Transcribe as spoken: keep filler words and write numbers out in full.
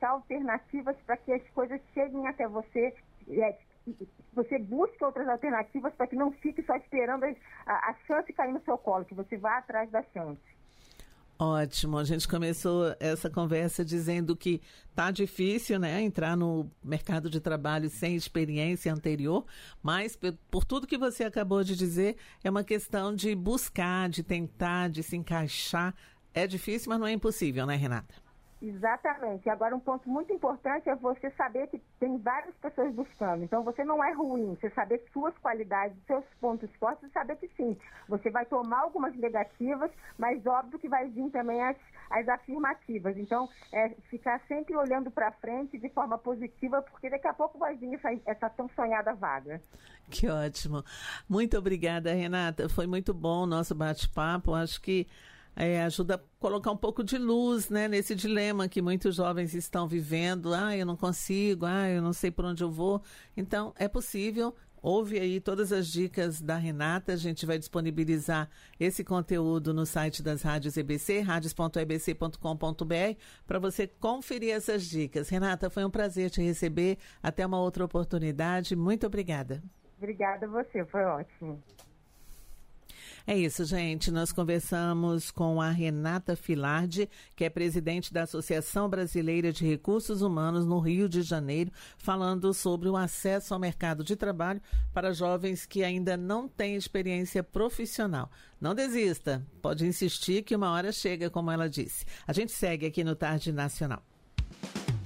achar alternativas para que as coisas cheguem até você, é, você busque outras alternativas para que não fique só esperando a, a chance cair no seu colo, que você vá atrás da chance. Ótimo, a gente começou essa conversa dizendo que tá difícil, né, entrar no mercado de trabalho sem experiência anterior, mas por, por tudo que você acabou de dizer, é uma questão de buscar, de tentar, de se encaixar. É difícil, mas não é impossível, né, Renata? Exatamente. Agora, um ponto muito importante é você saber que tem várias pessoas buscando. Então, você não é ruim. Você saber suas qualidades, seus pontos fortes e saber que sim, você vai tomar algumas negativas, mas óbvio que vai vir também as, as afirmativas. Então, é ficar sempre olhando para frente de forma positiva, porque daqui a pouco vai vir essa, essa tão sonhada vaga. Que ótimo. Muito obrigada, Renata. Foi muito bom o nosso bate-papo. Acho que É, ajuda a colocar um pouco de luz, né, nesse dilema que muitos jovens estão vivendo. Ah, eu não consigo, ah, eu não sei por onde eu vou. Então, é possível. Ouve aí todas as dicas da Renata. A gente vai disponibilizar esse conteúdo no site das rádios E B C, radios ponto e b c ponto com ponto b r, para você conferir essas dicas. Renata, foi um prazer te receber. Até uma outra oportunidade. Muito obrigada. Obrigada a você, foi ótimo. É isso, gente. Nós conversamos com a Renata Filardi, que é presidente da Associação Brasileira de Recursos Humanos no Rio de Janeiro, falando sobre o acesso ao mercado de trabalho para jovens que ainda não têm experiência profissional. Não desista, pode insistir que uma hora chega, como ela disse. A gente segue aqui no Tarde Nacional.